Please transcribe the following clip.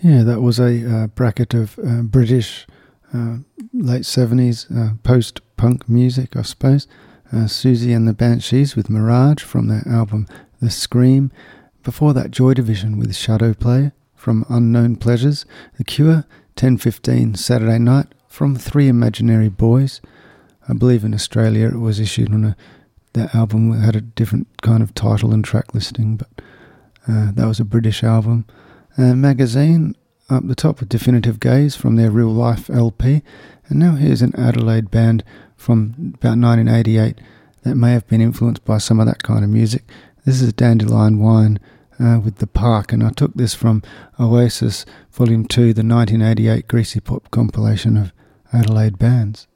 Yeah, that was a bracket of British late 70s post-punk music, I suppose. Susie and the Banshees with Mirage from their album The Scream. Before that, Joy Division with Shadow Play from Unknown Pleasures. The Cure, 10:15 Saturday Night from Three Imaginary Boys. I believe in Australia it was issued on that album had a different kind of title and track listing, but that was a British album. Magazine up the top with Definitive Gaze from their Real Life LP. And now here's an Adelaide band from about 1988 that may have been influenced by some of that kind of music. This is Dandelion Wine with The Park, and I took this from Oasis Volume 2, the 1988 Greasy Pop compilation of Adelaide bands.